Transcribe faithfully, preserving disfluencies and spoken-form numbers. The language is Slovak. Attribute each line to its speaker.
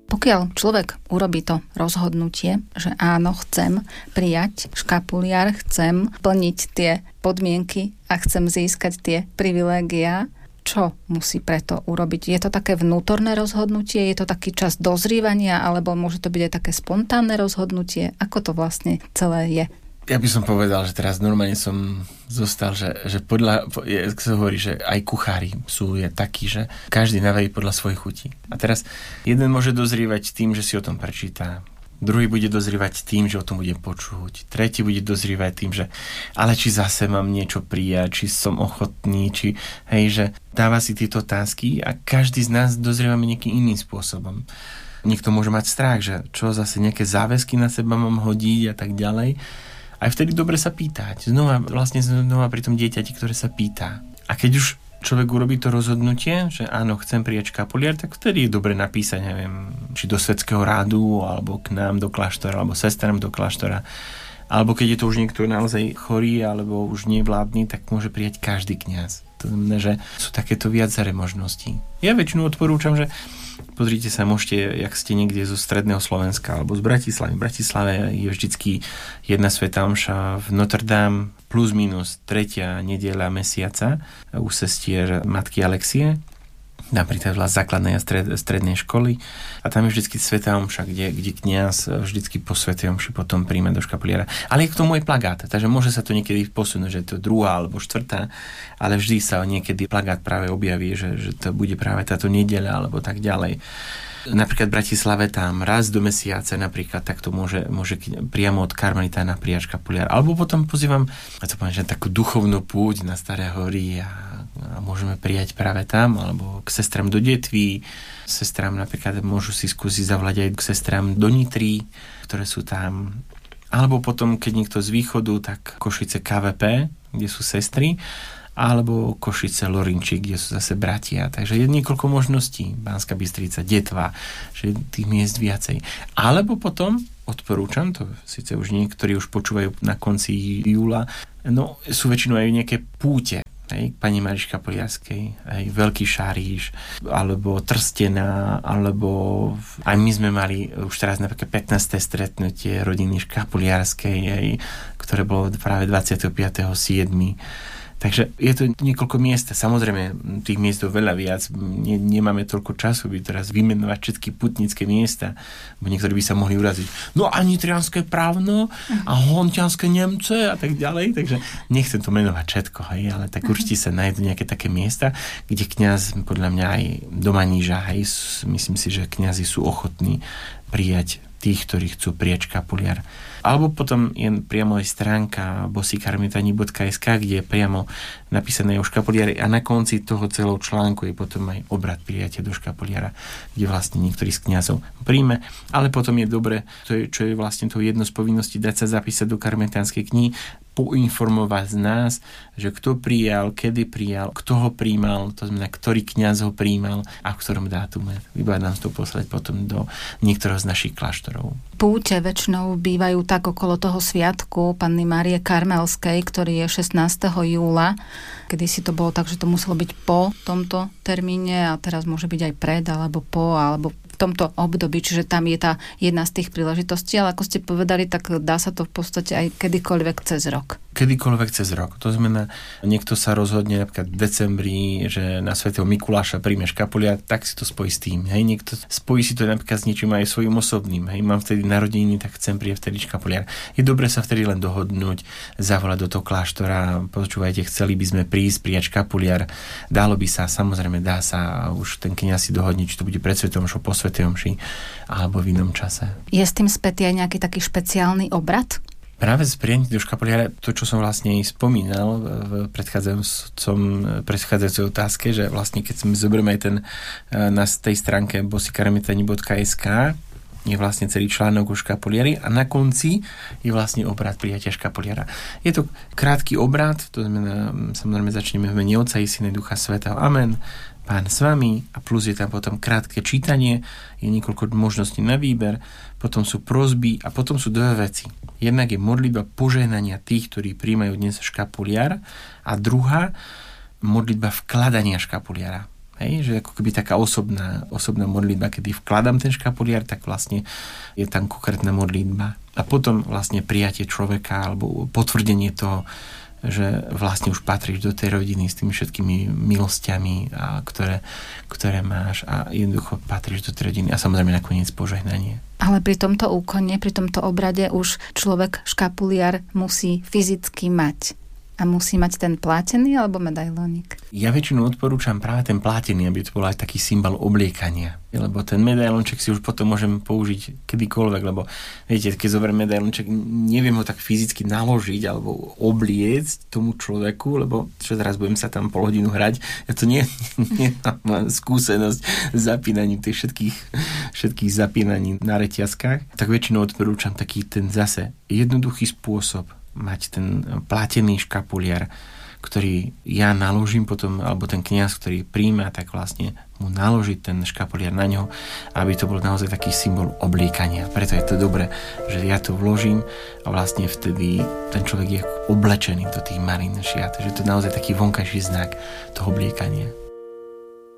Speaker 1: Pokiaľ človek urobí to rozhodnutie, že áno, chcem prijať škapuliar, chcem plniť tie podmienky a chcem získať tie privilégia, čo musí preto urobiť? Je to také vnútorné rozhodnutie? Je to taký čas dozrievania? Alebo môže to byť aj také spontánne rozhodnutie? Ako to vlastne celé je?
Speaker 2: Ja by som povedal, že teraz normálne som zostal, že, že podľa, je, sa hovorí, že aj kuchári sú je takí, že každý navarí podľa svojich chutí. A teraz jeden môže dozrievať tým, že si o tom prečíta, druhý bude dozrievať tým, že o tom bude počuť, tretí bude dozrievať tým, že ale či zase mám niečo prijať, či som ochotný, či hej, že dáva si tieto otázky a každý z nás dozrievame nejakým iným spôsobom. Niekto môže mať strach, že čo zase nejaké záväzky na seba mám hodiť a tak ďalej. Aj vtedy dobre sa pýtať. Znova, vlastne znova pri tom dieťati, ktoré sa pýta. A keď už človek urobí to rozhodnutie, že áno, chcem prijať škapuliar, tak vtedy je dobre napísať, neviem, či do svetského rádu, alebo k nám do kláštora, alebo sestrám do kláštora. Alebo keď je to už niekto naozaj chorý, alebo už nevládny, tak môže prijať každý kňaz. To znamená, že sú takéto viaceré možnosti. Ja väčšinu odporúčam, že pozrite sa, môžete, jak ste niekde zo stredného Slovenska alebo z Bratislavy. V Bratislave je vždycky jedna svätá omša v Notre Dame plus minus tretia nedeľa mesiaca u sestier matky Alexie, napríklad v základnej a stred, strednej školy. A tam je vždycky svätá omša, kde, kde kňaz vždycky po svätej omši potom príjme do škapuliara. Ale je k tomu aj plagát, takže môže sa to niekedy posunúť, že to je druhá alebo štvrtá, ale vždy sa niekedy plagát práve objaví, že, že to bude práve táto nedeľa alebo tak ďalej. Napríklad v Bratislave tam raz do mesiaca napríklad takto môže, môže priamo od karmelitána prijať škapuliar. Alebo potom pozývam, ja to poviem, že takú duchovnú púť na Staré hory a, a môžeme prijať práve tam, alebo k sestram do Detví. Sestram napríklad môžu si skúsiť zavolať aj k sestram do Nitry, ktoré sú tam. Alebo potom, keď niekto z východu, tak Košice ká vé pé, kde sú sestry, alebo Košice, Lorinčík, kde sú zase bratia. Takže je niekoľko možností. Banská Bystrica, Detva, že tých miest viacej. Alebo potom, odporúčam, to síce už niektorí už počúvajú na konci júla, no sú väčšinou aj nejaké púte, hej, Pani Márii Škapuliarskej, hej, Veľký Šáríš, alebo Trstená, alebo aj my sme mali už teraz napríklad pätnáste stretnutie rodiny Škapuliarskej, hej, ktoré bolo práve dvadsiateho piateho siedmeho Takže je to niekoľko miest. Samozrejme, tých miest je veľa viac. Ne, nemáme toľko času by teraz vymenovať všetky putnické miesta, bo niektorí by sa mohli uraziť. No a nitrianské Právno a hontianské Nemce a tak ďalej. Takže nechcem to menovať všetko, hej, ale tak určite sa nájdú nejaké také miesta, kde kňaz, podľa mňa aj do Maníža, hej, myslím si, že kňazi sú ochotní prijať tých, ktorí chcú prijať škapuliar. Alebo potom je priamo aj stránka bosikarmitani bodka es ká, kde je priamo napísané o škapuliare a na konci toho celého článku je potom aj obrad prijatia do škapuliara, kde vlastne niektorý z kňazov príjme, ale potom je dobre, to je, čo je vlastne to jedno z povinností, dať sa zapísať do karmelitánskej knihy, poinformovať z nás, že kto prijal, kedy prijal, kto ho prijímal, to znamená, ktorý kňaz ho prijímal a v ktorom dátume. Vyba nám to poslať potom do niektorého z našich kláštorov.
Speaker 1: Púte väčšinou bývajú tak okolo toho sviatku Panny Márie Karmelskej, ktorý je šestnásteho júla. Kedysi to bolo tak, že to muselo byť po tomto termíne a teraz môže byť aj pred, alebo po, alebo v tomto období, čiže tam je tá jedna z tých príležitostí, ale ako ste povedali, tak dá sa to v podstate aj kedykoľvek cez rok.
Speaker 2: Kedykoľvek cez rok. To znamená, niekto sa rozhodne napríklad v decembri, že na svätého Mikuláša príjme škapuliar, tak si to spojí s tým. Hej, niekto spojí si to napríklad s niečím aj svojím osobným. Hej, mám vtedy narodeniny, tak chcem prijať vtedy škapuliar. Je dobre sa vtedy len dohodnúť, zavolať do toho kláštora, počúvajte, chceli by sme prísť, prijať škapuliar. Dalo by sa, samozrejme dá sa, už ten kňaz si dohodne, či to bude pred svetom omšou, po svätej omši, alebo v inom čase.
Speaker 1: Je s tým spätý aj nejaký taký špeciálny obrad?
Speaker 2: Práve z prijatí do škapuliara, to, čo som vlastne spomínal v predchádzajúcej otázke, že vlastne keď sme zoberieme aj ten na tej stránke bosikarmitani bodka es ká, je vlastne celý článok o škapuliari a na konci je vlastne obrad prijatia škapuliara. Je to krátky obrad, to znamená, samozrejme začneme v mene Otca i Syna Ducha Svätého. Amen. Pán s vami a plus je tam potom krátke čítanie, je niekoľko možností na výber, potom sú prosby a potom sú dve veci. Jednak je modlitba požehnania tých, ktorí príjmajú dnes škapuliar a druhá modlitba vkladania škapuliara. Hej, že ako keby taká osobná, osobná modlitba, kedy vkladám ten škapuliar, tak vlastne je tam konkrétna modlitba. A potom vlastne prijatie človeka alebo potvrdenie toho, že vlastne už patríš do tej rodiny s tými všetkými milosťami, a ktoré, ktoré máš a jednoducho patríš do tej rodiny a samozrejme nakoniec požehnanie.
Speaker 1: Ale pri tomto úkone, pri tomto obrade už človek škapuliar musí fyzicky mať. A musí mať ten plátený alebo medailónik?
Speaker 2: Ja väčšinou odporúčam práve ten plátený, aby to bol aj taký symbol obliekania. Lebo ten medailónček si už potom môžem použiť kedykoľvek, lebo viete, keď zoberiem medailónček, neviem ho tak fyzicky naložiť alebo obliecť tomu človeku, lebo čo teraz budem sa tam pol hodinu hrať, ja to nie, nie mám skúsenosť s zapínaním tých všetkých, všetkých zapínaní na reťazkách. Tak väčšinou odporúčam taký ten zase jednoduchý spôsob mať ten platený škapuliar, ktorý ja naložím potom, alebo ten kňaz, ktorý príjma, tak vlastne mu naložiť ten škapuliar na ňo, aby to bol naozaj taký symbol obliekania. Preto je to dobré, že ja to vložím a vlastne vtedy ten človek je oblečený do tých marín šiat. Že to je naozaj taký vonkajší znak toho obliekania.